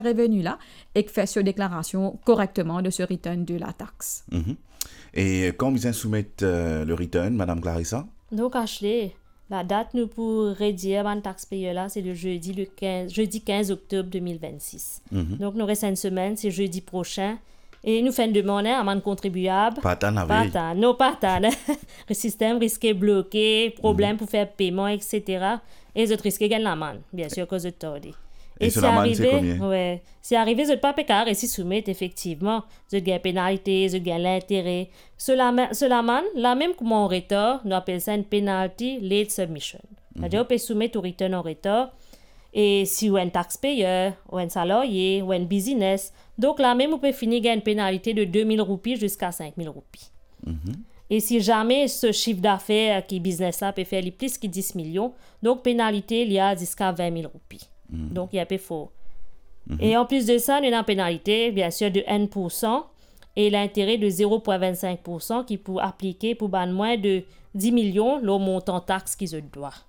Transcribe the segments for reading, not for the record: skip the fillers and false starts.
revenu-là et que fait cette déclaration correctement de ce return de la taxe. Et quand vous soumettez le return, Madame Clarissa? Donc, Ashley, la date nous pour rédiger la taxe payeur là, c'est le jeudi 15 octobre 2026. Donc, nous restons une semaine, c'est jeudi prochain. Et nous faisons une demande à amende contribuable. Pas tant avec. Non, pas tant. Le système risque bloqué, problème pour faire paiement, etc. Et vous risquez de gagner l'amende, bien sûr, cause de tordé. Et sur l'amende, c'est combien? Ouais. Si arrivé, vous n'êtes pas pécard et si soumettre, effectivement, vous gagnez pénalité, vous gagnez l'intérêt. Sur l'amende, là même comme on retard, nous appelons ça une penalty late submission. C'est-à-dire, on peut soumettre au return en retard. Et si vous êtes un taxpayer, ou un salarié, ou un business, donc là même, vous pouvez finir avec une pénalité de 2 000 roupies jusqu'à 5 000 roupies. Et si jamais ce chiffre d'affaires qui business-là peut faire plus que 10 millions, donc pénalité, il y a jusqu'à 20 000 roupies. Donc, il y a peu fort. Et en plus de ça, il y a une pénalité, bien sûr, de 1% et l'intérêt de 0,25% qui peut appliquer pour moins de 10 millions le montant taxe qu'ils doivent.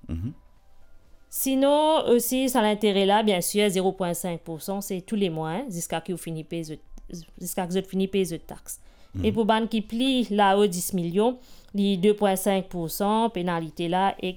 Sinon, aussi, ça l'intérêt là, bien sûr, 0,5%, c'est tous les mois, jusqu'à que vous finissez payer de taxes. Et pour ban qui plie là-haut 10 millions, les 2,5% pénalité là et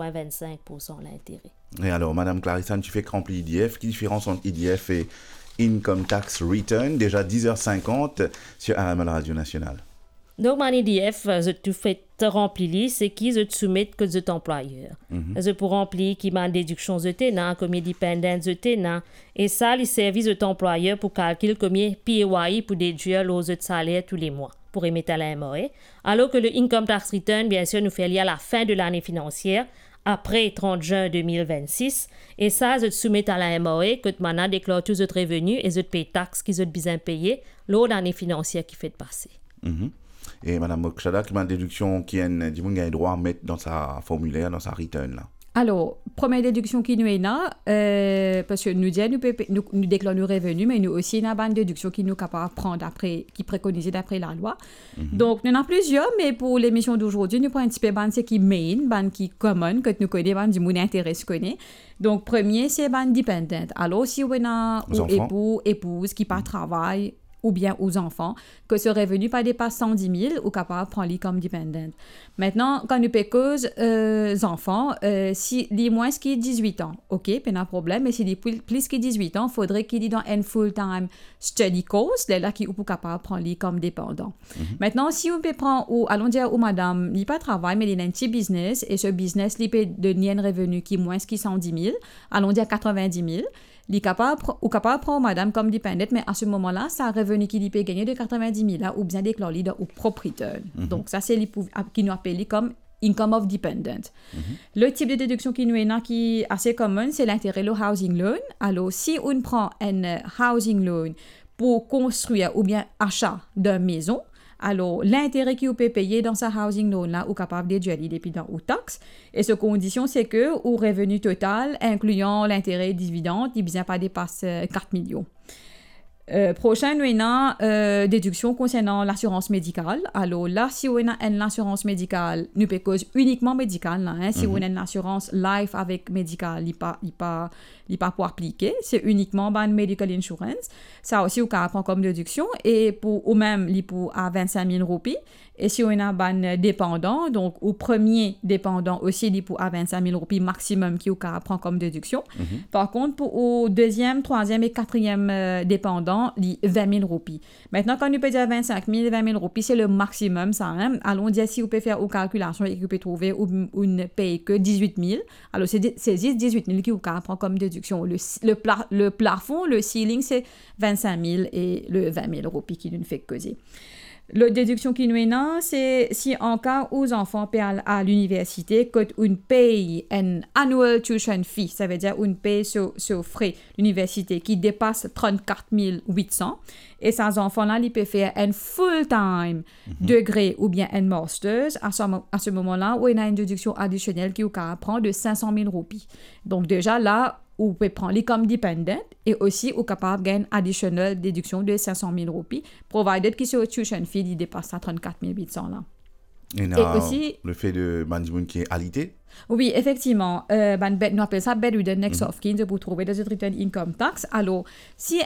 0,25% l'intérêt. Et alors, Madame Clarissa, tu fais que remplir IDF. Quelle différence entre IDF et Income Tax Return? Déjà 10h50 sur AML Radio Nationale. Donc, mon IDF, je te fais remplir, c'est qui je te soumets que je t'employeur. Je peux remplir qui m'a déduction de tenant, combien dépendant de tenant. Et ça, les services de t'employeur pour calculer combien PAYE pour déduire les autres salaires tous les mois pour émettre à la MOE. Alors que le Income Tax Return, bien sûr, nous fait lier à la fin de l'année financière, après 30 juin 2026. Et ça, je te soumets à la MOE que tu m'as déclaré tous les revenus et je te paye taxes qui sont bien payées lors de l'année financière qui fait passer. Et Mme Mokshada, qui m'a déduction qui a le droit à mettre dans sa formulaire, dans sa return là. Alors, première déduction qui nous est là, parce que nous disons nous déclarons nos revenus, mais nous aussi avons une déduction qui nous capable de prendre après, qui préconisée d'après la loi. Donc, nous en avons plusieurs, mais pour l'émission d'aujourd'hui, nous prenons un petit peu ban qui main, ban qui common, que nous connaissons, ban du monde intérêt connaît. Donc, premier, c'est ban dependent. Alors, si vous avez épouse qui pas travail, ou bien aux enfants, que ce revenu pas dépasse 110 000 ou capable de prendre comme dependent. Maintenant, quand nous payons enfants, si les moins qui 18 ans, ok, pas de problème, mais si les plus que 18 ans, il faudrait qu'il y ait dans un full-time study course, là qui est capable de prendre comme dépendant. Maintenant, si on peut prendre, allons dire, ou madame, il pas travail, mais il a un petit business, et ce business, il peut donner un revenu qui est moins qui 110 000, allons dire 90 000, il est capable de prendre madame comme dépendante, mais à ce moment-là, ça a revenu qu'il peut gagner de 90 000 là, ou bien déclaré au propriétaire. Donc, ça, c'est qui nous appelle comme income of dependent. Le type de déduction qui nous est là, qui est assez commun, c'est l'intérêt, le housing loan. Alors, si on prend un housing loan pour construire ou bien achat d'une maison, alors l'intérêt que vous pouvez payer dans sa housing loan là, ou capable de déduire depuis dans aux taxes. Et ce condition, c'est que au revenu total, incluant l'intérêt et dividende, il ne vient pas dépasser 4 millions. Prochain, nous avons déduction concernant l'assurance médicale. Alors là, si on a une assurance médicale, nous pouvons cause uniquement médicale. Là, hein. Si on a une assurance life avec médicale, il n'est pas pour appliquer. C'est uniquement une medical insurance. Ça aussi, on prend comme déduction. Et ou même, il pour à 25 000 roupies. Et si on a un dépendant, donc au premier dépendant aussi, il pour à 25 000 roupies maximum qui prend comme déduction. Par contre, au deuxième, troisième et quatrième dépendant, il 20 000 roupies. Maintenant, quand on peut dire 25 000, 20 000 roupies, c'est le maximum, ça. Hein? Allons dire si vous pouvez faire aux calculations et que vous pouvez trouver une paye que 18 000. Alors, c'est 18 000 qui vous prend comme déduction. Le plafond, le ceiling, c'est 25 000 et le 20 000 roupies qui ne fait que causer. La déduction qui nous est là, c'est si en cas où les enfants paient à l'université, qu'on paye un annual tuition fee, ça veut dire qu'on paye sur frais l'université qui dépasse 34 800, et ces enfants-là, ils peuvent faire un full-time degré ou bien un master's. À ce moment-là, où il y a une déduction additionnelle qui prend de 500 000 roupies. Donc déjà là, ou peut prendre les comme dependent et aussi ou capable de gagner une additionnelle déduction de 500 000 roupies, provided que ce tuition fee il dépasse 34 800 là. Et aussi... le fait de Bandimoun qui est alité. Oui, effectivement. Nous appelons ça bedridden next of kin pour trouver des return income tax. Alors, si